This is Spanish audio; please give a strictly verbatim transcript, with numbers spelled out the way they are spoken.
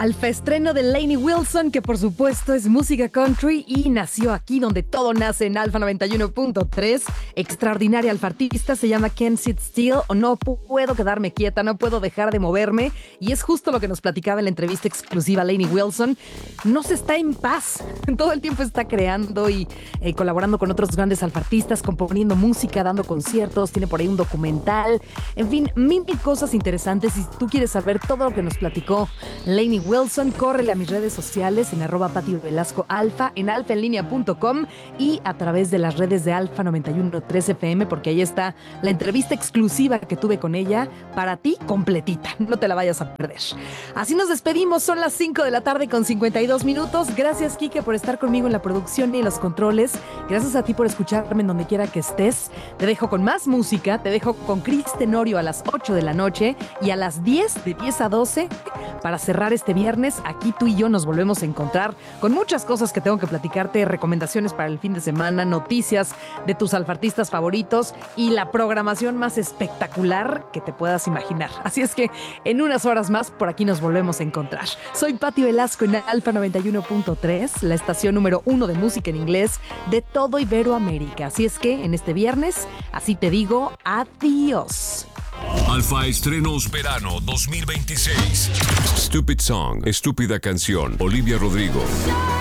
Alfa estreno de Lainey Wilson, que por supuesto es música country y nació aquí donde todo nace, en Alfa noventa y uno punto tres. Extraordinaria alfa artista, se llama Can't Sit Still o No Puedo Quedarme Quieta, no puedo dejar de moverme. Y es justo lo que nos platicaba en la entrevista exclusiva Lainey Wilson. No se está en paz, todo el tiempo está creando y eh, colaborando con otros grandes alfa artistas, componiendo música, dando conciertos, tiene por ahí un documental. En fin, mil cosas interesantes. Si tú quieres saber todo lo que nos platicó Lainey Wilson, córrele a mis redes sociales en arroba Pati Velasco Alfa, en alfa en línea punto com y a través de las redes de Alfa noventa y uno punto tres F M, porque ahí está la entrevista exclusiva que tuve con ella para ti completita. No te la vayas a perder. Así nos despedimos. Son las cinco de la tarde con cincuenta y dos minutos. Gracias, Kike, por estar conmigo en la producción y en los controles. Gracias a ti por escucharme en donde quiera que estés. Te dejo con más música. Te dejo con Cris Tenorio a las ocho de la noche y a las diez, de diez a doce, para cerrar este viernes. Aquí tú y yo nos volvemos a encontrar con muchas cosas que tengo que platicarte, recomendaciones para el fin de semana, noticias de tus alfartistas favoritos y la programación más espectacular que te puedas imaginar. Así es que en unas horas más por aquí nos volvemos a encontrar. Soy Pati Velasco en Alfa noventa y uno punto tres, la estación número uno de música en inglés de todo Iberoamérica. Así es que en este viernes, así te digo, adiós. Alfa Estrenos Verano dos mil veintiséis. Stupid Song, Estúpida Canción, Olivia Rodrigo.